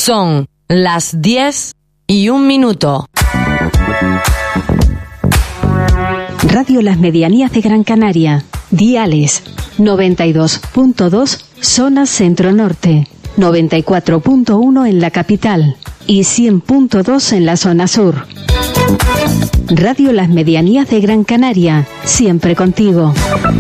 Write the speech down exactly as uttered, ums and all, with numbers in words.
Son las diez y un minuto. Radio Las Medianías de Gran Canaria. Diales noventa y dos punto dos zona centro-norte, noventa y cuatro punto uno en la capital y cien punto dos en la zona sur. Radio Las Medianías de Gran Canaria, siempre contigo.